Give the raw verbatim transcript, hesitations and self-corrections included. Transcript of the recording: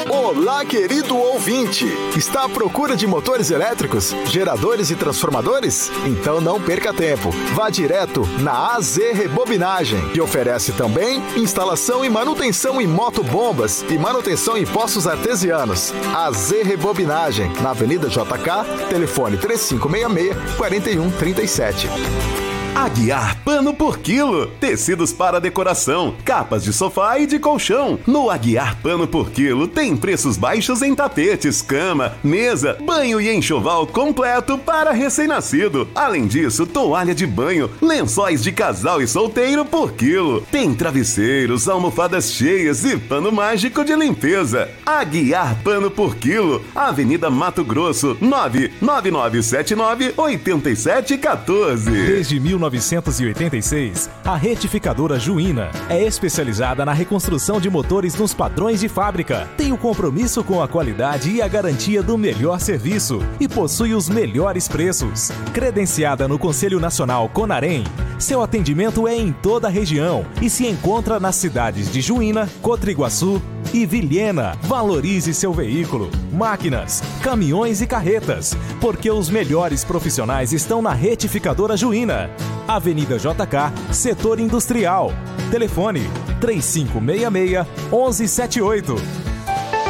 Olá, querido ouvinte! Está à procura de motores elétricos, geradores e transformadores? Então não perca tempo. Vá direto na A Z Rebobinagem, que oferece também instalação e manutenção em motobombas e manutenção em poços artesianos. A Z Rebobinagem, na Avenida J K, telefone três cinco seis seis, quatro um três sete. Aguiar Pano por Quilo. Tecidos para decoração, capas de sofá e de colchão. No Aguiar Pano por Quilo tem preços baixos em tapetes, cama, mesa, banho e enxoval completo para recém-nascido. Além disso, toalha de banho, lençóis de casal e solteiro por quilo. Tem travesseiros, almofadas cheias e pano mágico de limpeza. Aguiar Pano por Quilo. Avenida Mato Grosso, nove nove nove sete nove oito sete um quatro. Desde mil novecentos e oitenta e seis, a Retificadora Juína é especializada na reconstrução de motores nos padrões de fábrica. Tem o compromisso com a qualidade e a garantia do melhor serviço e possui os melhores preços. Credenciada no Conselho Nacional Conarém, seu atendimento é em toda a região e se encontra nas cidades de Juína, Cotriguaçu e Vilhena. Valorize seu veículo, máquinas, caminhões e carretas, porque os melhores profissionais estão na Retificadora Juína. Avenida J K, Setor Industrial. Telefone três cinco seis seis, um um sete oito.